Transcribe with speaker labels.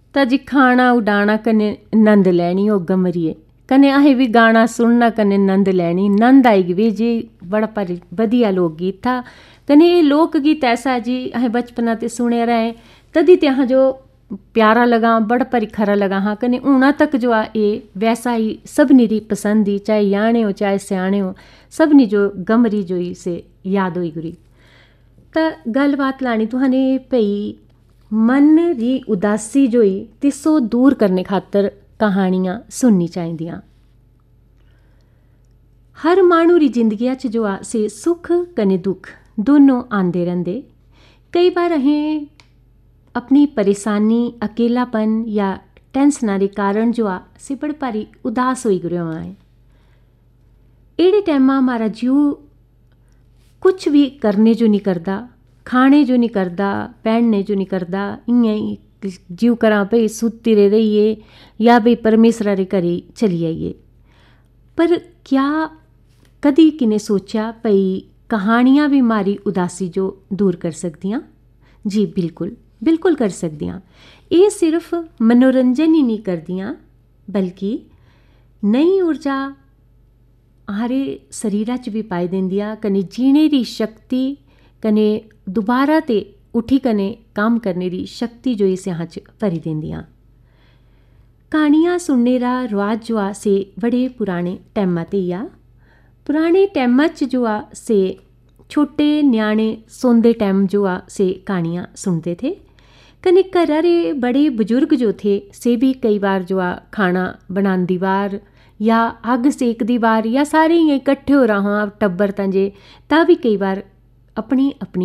Speaker 1: तां जी खाना उडाना कन्नै नंद लैनी ओ गमरिए कन्नै असें भी गाना सुनना कन्नै नंद लैनी। नंद आई गई जी, बड़ा भारी वधिया लोक गीत था। कन्नै एह् लोक गीत ऐसा जी असें बचपना ते सुने रहे, तदी ते अहां जो प्यारा लगा, बड़ा भारी खरा लगा हाँ। कन्नै हूणा तक जो एह् वैसा ही सबनी री पसंद ही, चाहे याने हो चाहे स्याने हो, सबनी जो गमरी जो ही से याद होई गुरी। तां गल्लबात लानी तुहाने भई मन री उदासी जो ही तिस्सो दूर करने खातर कहानियां सुननी चाहिदियां। हर मानू री जिंदगिया च जो से सुख कन्नै दुख दोनों आंदे रहिंदे। कई बार असें अपनी परेशानी, अकेलापन या टेंशना रे कारण जो से बड़े भारी उदास होई गए हुआ है। एड़े टाइमा हमारा जीव कुछ भी करने जो नहीं करदा, खाने जो नहीं करदा, पहनने जो नहीं करदा, इयां ही जीव करा भई सुत्ती रहिए या भई परमेसरा रे घरे चली आइए। पर क्या कदी किने सोचा भई कहानियां भी हमारी उदासी जो दूर कर सकदियां? जी बिल्कुल, बिल्कुल कर सकदियां। ये सिर्फ मनोरंजन ही नहीं करदियां, बल्कि नई ऊर्जा हमारे शरीरा च भी पाई दिंदियां, कन्नै जीने री शक्ति, कन्नै दोबारा ते उठी कन्नै काम करने री शक्ति जो इस यहाँ च भरी दिंदियां। कहानियां सुनने रा रवाज जो से बड़े पुराने टैमा ते ही आ। पुराने टैमा च जो से छोटे न्याणे सोंदे टाइम जो से कहानियां सुनते थे। कन्नै घरा रे बड़े बुजुर्ग जो थे से भी कई बार जो खाना बनांदी बार या अग सेकदी बार या सारे इकट्ठे हो रहा टब्बर तां जे, तां भी कई बार अपनी अपनी